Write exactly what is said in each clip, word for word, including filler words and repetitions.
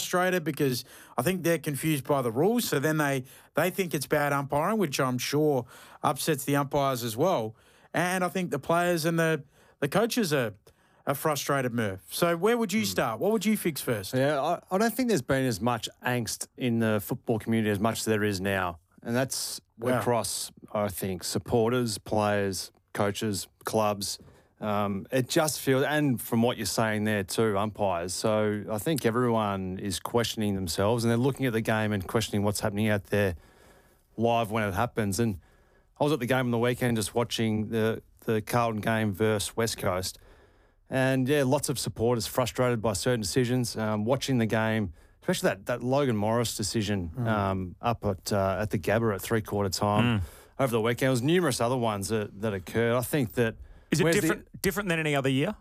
frustrated because I think they're confused by the rules. So then they, they think it's bad umpiring, which I'm sure upsets the umpires as well. And I think the players and the, the coaches are, are frustrated, Murph. So where would you start? What would you fix first? Yeah, I, I don't think there's been as much angst in the football community as much as there is now. And that's wow. across, I think, supporters, players, coaches, clubs. Um, it just feels, and from what you're saying there too, umpires. So I think everyone is questioning themselves and they're looking at the game and questioning what's happening out there live when it happens. And I was at the game on the weekend just watching the, the Carlton game versus West Coast. And, yeah, lots of supporters frustrated by certain decisions. Um, watching the game, especially that, that Logan Morris decision mm. um, up at uh, at the Gabba at three-quarter time mm. over the weekend. There was numerous other ones that, that occurred. I think that... Is it different the, different than any other year?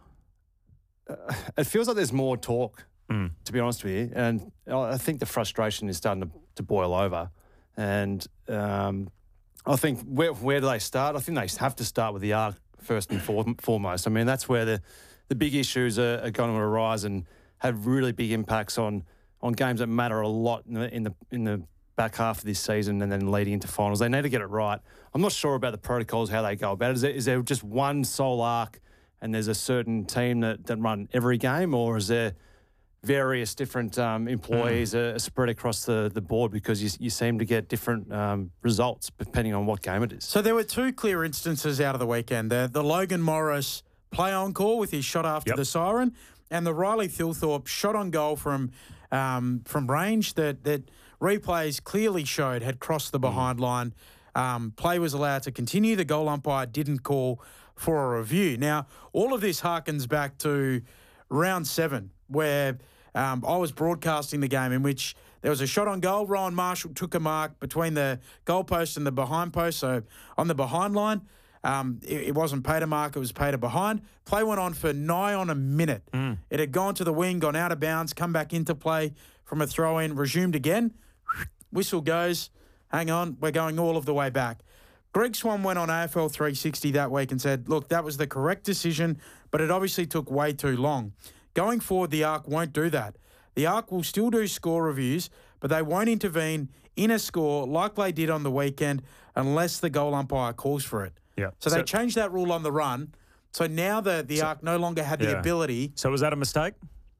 Uh, it feels like there's more talk, mm. to be honest with you. And I think the frustration is starting to, to boil over. And um, I think where, where do they start? I think they have to start with the arc first and foremost. I mean, that's where the... the big issues are, are going to arise and have really big impacts on on games that matter a lot in the, in the in the back half of this season and then leading into finals. They need to get it right. I'm not sure about the protocols, how they go about it. Is there, is there just one sole arc and there's a certain team that, that run every game, or is there various different um, employees mm. are spread across the, the board because you, you seem to get different um, results depending on what game it is? So there were two clear instances out of the weekend. The, the Logan Morris play on call with his shot after yep. the siren, and the Riley Thilthorpe shot on goal from um, from range that that replays clearly showed had crossed the behind mm. line. Um, play was allowed to continue. The goal umpire didn't call for a review. Now, all of this harkens back to round seven, where um, I was broadcasting the game in which there was a shot on goal. Rowan Marshall took a mark between the goal post and the behind post, so on the behind line. Um, it, it wasn't paid a mark, it was paid a behind. Play went on for nigh on a minute. Mm. It had gone to the wing, gone out of bounds, come back into play from a throw-in, resumed again. Whistle goes, hang on, we're going all of the way back. Greg Swan went on A F L three sixty that week and said, look, that was the correct decision, but it obviously took way too long. Going forward, the A R C won't do that. The A R C will still do score reviews, but they won't intervene in a score like they did on the weekend unless the goal umpire calls for it. Yeah. So, so they changed that rule on the run. So now the, the so, A R C no longer had the yeah. ability. So was that a mistake?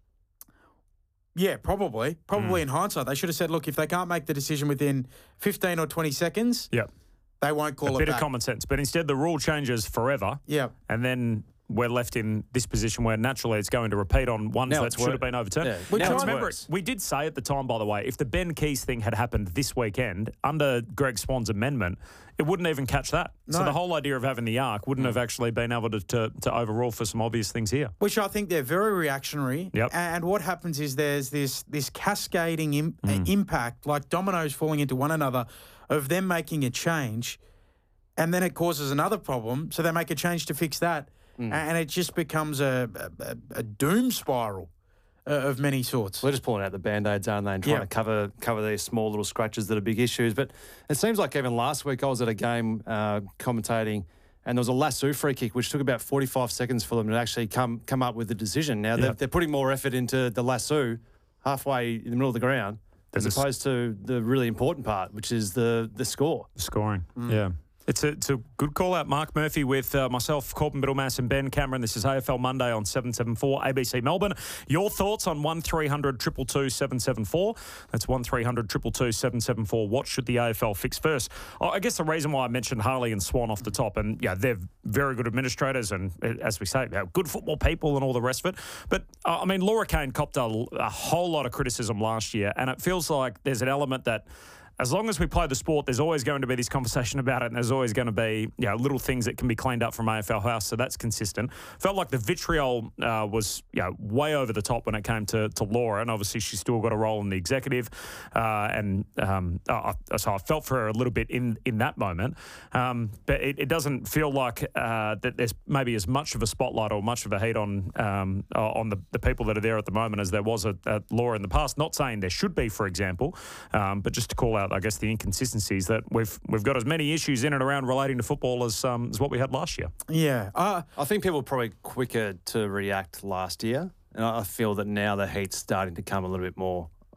Yeah, probably. Probably mm. in hindsight. They should have said, look, if they can't make the decision within fifteen or twenty seconds, yep. they won't call a it bit back. Of common sense. But instead the rule changes forever. Yeah. And then we're left in this position where naturally it's going to repeat on ones now that should have been overturned. Yeah. We now remember it, we did say at the time, by the way, if the Ben Keys thing had happened this weekend under Greg Swan's amendment, it wouldn't even catch that. No. So the whole idea of having the A R C wouldn't mm. have actually been able to, to to overrule for some obvious things here. Which I think they're very reactionary. Yep. And what happens is there's this this cascading im- mm. impact, like dominoes falling into one another, of them making a change, and then it causes another problem, so they make a change to fix that. Mm. And it just becomes a, a, a doom spiral uh, of many sorts. We're just pulling out the Band-Aids, aren't they, and trying yeah. to cover cover these small little scratches that are big issues. But it seems like even last week I was at a game uh, commentating, and there was a lasso free kick, which took about forty-five seconds for them to actually come come up with the decision. Now, yeah. they're, they're putting more effort into the lasso halfway in the middle of the ground There's as opposed to the really important part, which is the, the score. The scoring, mm. yeah. It's a, it's a good call out, Mark Murphy, with uh, myself, Corbin Biddlemass and Ben Cameron. This is A F L Monday on seven seven four A B C Melbourne. Your thoughts on one three hundred two two two seven seven four. That's one three hundred two two two seven seven four. What should the A F L fix first? Oh, I guess the reason why I mentioned Harley and Swan off the top, and yeah, they're very good administrators and, as we say, they're good football people and all the rest of it. But, uh, I mean, Laura Kane copped a, a whole lot of criticism last year, and it feels like there's an element that as long as we play the sport, there's always going to be this conversation about it, and there's always going to be, you know, little things that can be cleaned up from A F L House, so that's consistent. Felt like the vitriol uh, was, you know, way over the top when it came to, to Laura, and obviously she's still got a role in the executive, uh, and um, uh, so I felt for her a little bit in, in that moment. Um, but it, it doesn't feel like uh, that there's maybe as much of a spotlight or much of a heat on um, on the, the people that are there at the moment as there was at, at Laura in the past. Not saying there should be, for example, um, but just to call out, I guess, the inconsistencies that we've we've got as many issues in and around relating to football as um, as what we had last year. Yeah, uh, I think people were probably quicker to react last year, and I feel that now the heat's starting to come a little bit more